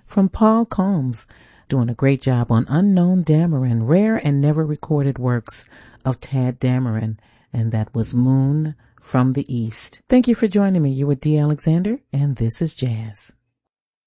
from Paul Combs, doing a great job on Unknown Dameron, rare and never recorded works of Tadd Dameron, and that was Moon from the East. Thank you for joining me. You were Dee Alexander, and this is Jazz.